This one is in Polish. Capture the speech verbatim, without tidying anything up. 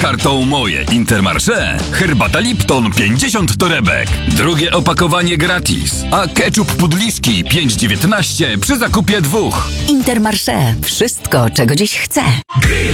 kartą Moje Intermarché herbata Lipton pięćdziesiąt torebek. Drugie opakowanie gratis, a ketchup Pudliszki pięć dziewiętnaście przy zakupie dwóch. Intermarché. Wszystko, czego dziś chcę.